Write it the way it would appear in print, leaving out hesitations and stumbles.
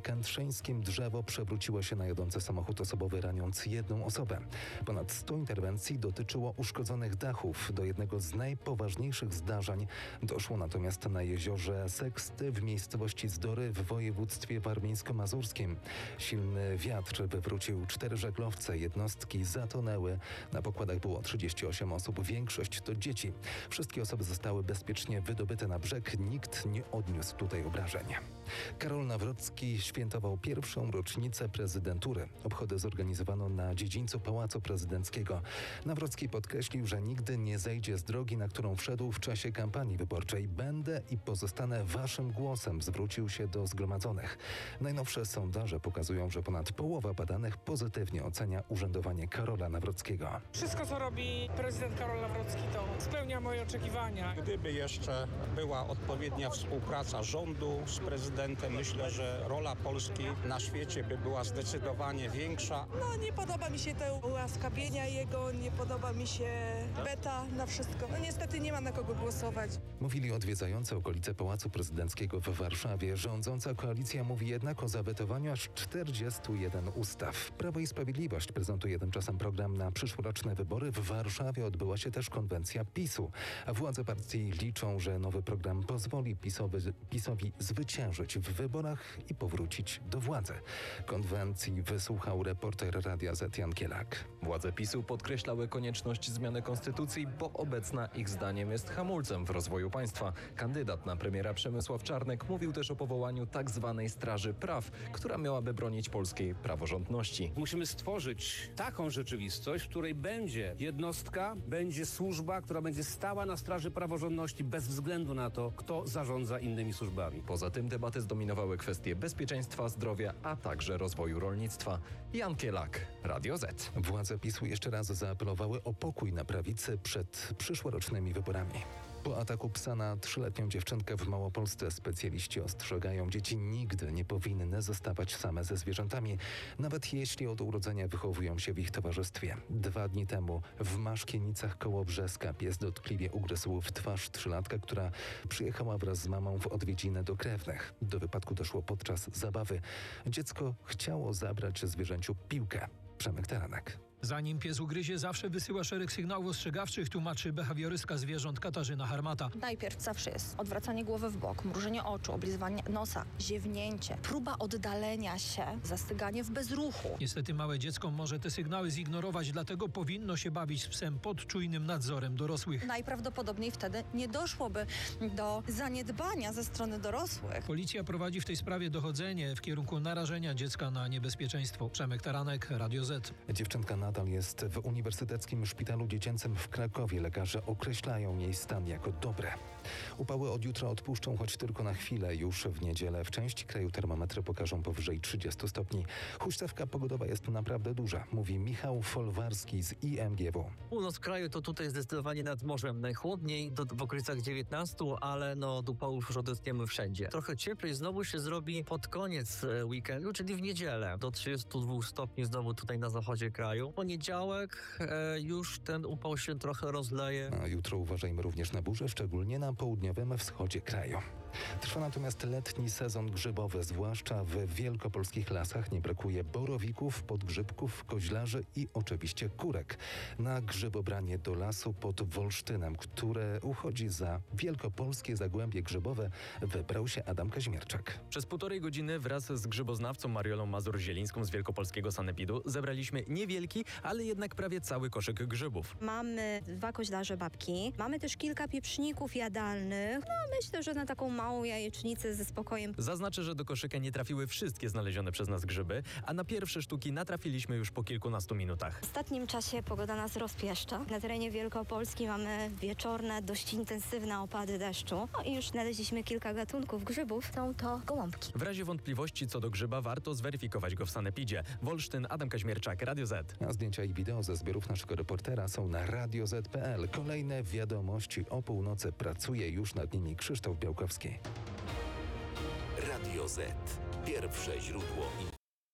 Kętrzyńskim drzewo przewróciło się na jadący samochód osobowy, raniąc jedną osobę. Ponad 100 interwencji dotyczyło uszkodzonych dachów. Do jednego z najpoważniejszych zdarzeń doszło natomiast na jeziorze Seksty w miejscowości Zdory w województwie warmińsko-mazurskim. Silny wiatr wywrócił 4 żaglowce, jednostki zatonęły. Na pokładach było 38 osób, większość to dzieci. Wszystkie osoby zostały bezpiecznie wydobyte na brzeg, nikt nie odniósł tutaj obrażeń. Karol Nawrocki świętował pierwszą rocznicę prezydentury. Obchody zorganizowano na dziedzińcu Pałacu Prezydenckiego. Nawrocki podkreślił, że nigdy nie zejdzie z drogi, na którą wszedł w czasie kampanii wyborczej. Będę i pozostanę waszym głosem, zwrócił się do zgromadzonych. Najnowsze sondaże pokazują, że ponad połowa badanych pozytywnie ocenia urzędowanie Karola Nawrockiego. Wszystko, co robi prezydent Karol Nawrocki, to spełnia moje oczekiwania. Gdyby jeszcze była odpowiednia współpraca rządu z prezydentem, myślę, że rola Polski na świecie by była zdecydowanie większa. Nie podoba mi się te ułaskawienia jego, nie podoba mi się beta na wszystko. Niestety nie ma na kogo głosować. Mówili odwiedzający okolice Pałacu Prezydenckiego w Warszawie. Rządząca koalicja mówi jednak o zawetowaniu aż 41 ustaw. Prawo i Sprawiedliwość prezentuje tymczasem program na przyszłoroczne wybory. W Warszawie odbyła się też konwencja PiS-u. A władze partii liczą, że nowy program pozwoli PiS-owi zwyciężyć w wyborach i powrócić do władzy. Konwencji wysłuchał reporter Radia Z Jan Kielak. Władze PiS-u podkreślały konieczność zmiany konstytucji, bo obecna ich zdaniem jest hamulcem w rozwoju państwa. Kandydat na premiera Przemysław Czarnek mówił też o powołaniu tzw. Straży Praw, która miałaby bronić polskiej praworządności. Musimy stworzyć taką rzeczywistość, w której będzie jednostka, będzie służba, która będzie stała na straży praworządności bez względu na to, kto zarządza innymi służbami. Poza tym debaty zdominowały kwestie bezpieczeństwa, zdrowia, a także rozwoju rolnictwa. Jan Kielak, Radio Z. Władze PiS-u jeszcze raz zaapelowały o pokój na prawicy przed przyszłorocznymi wyborami. Po ataku psa na 3-letnią dziewczynkę w Małopolsce specjaliści ostrzegają, dzieci nigdy nie powinny zostawać same ze zwierzętami, nawet jeśli od urodzenia wychowują się w ich towarzystwie. 2 dni temu w Maszkienicach koło Brzeska pies dotkliwie ugryzł w twarz 3-latka, która przyjechała wraz z mamą w odwiedziny do krewnych. Do wypadku doszło podczas zabawy. Dziecko chciało zabrać zwierzęciu piłkę. Przemek Taranek. Zanim pies ugryzie, zawsze wysyła szereg sygnałów ostrzegawczych, tłumaczy behawiorystka zwierząt Katarzyna Harmata. Najpierw zawsze jest odwracanie głowy w bok, mrużenie oczu, oblizywanie nosa, ziewnięcie, próba oddalenia się, zastyganie w bezruchu. Niestety małe dziecko może te sygnały zignorować, dlatego powinno się bawić z psem pod czujnym nadzorem dorosłych. Najprawdopodobniej wtedy nie doszłoby do zaniedbania ze strony dorosłych. Policja prowadzi w tej sprawie dochodzenie w kierunku narażenia dziecka na niebezpieczeństwo. Przemek Taranek, Radio Z. Dziewczynka nadal jest w Uniwersyteckim Szpitalu Dziecięcym w Krakowie. Lekarze określają jej stan jako dobry. Upały od jutra odpuszczą, choć tylko na chwilę. Już w niedzielę w części kraju termometry pokażą powyżej 30 stopni. Huśtawka pogodowa jest naprawdę duża, mówi Michał Folwarski z IMGW. Północ kraju to tutaj zdecydowanie nad morzem najchłodniej, w okolicach 19, ale od upałów już odetchniemy wszędzie. Trochę cieplej znowu się zrobi pod koniec weekendu, czyli w niedzielę. Do 32 stopni znowu tutaj na zachodzie kraju. Poniedziałek już ten upał się trochę rozleje. A jutro uważajmy również na burze, szczególnie na południowym wschodzie kraju. Trwa natomiast letni sezon grzybowy, zwłaszcza w wielkopolskich lasach. Nie brakuje borowików, podgrzybków, koźlarzy i oczywiście kurek. Na grzybobranie do lasu pod Wolsztynem, które uchodzi za wielkopolskie zagłębie grzybowe, wybrał się Adam Kazimierczak. Przez 1,5 godziny wraz z grzyboznawcą Mariolą Mazur-Zielińską z wielkopolskiego sanepidu zebraliśmy niewielki, ale jednak prawie cały koszyk grzybów. Mamy 2 koźlarze babki, mamy też kilka pieczników jadalnych. Myślę, że na taką małą jajecznicę ze spokojem. Zaznaczę, że do koszyka nie trafiły wszystkie znalezione przez nas grzyby, a na pierwsze sztuki natrafiliśmy już po kilkunastu minutach. W ostatnim czasie pogoda nas rozpieszcza. Na terenie Wielkopolski mamy wieczorne, dość intensywne opady deszczu. I już znaleźliśmy kilka gatunków grzybów. Są to gołąbki. W razie wątpliwości co do grzyba warto zweryfikować go w sanepidzie. Wolsztyn, Adam Kaźmierczak, Radio Z. A zdjęcia i wideo ze zbiorów naszego reportera są na radioz.pl. Kolejne wiadomości o północy. Pracuje już nad nimi Krzysztof Białkowski. Radio Z. Pierwsze źródło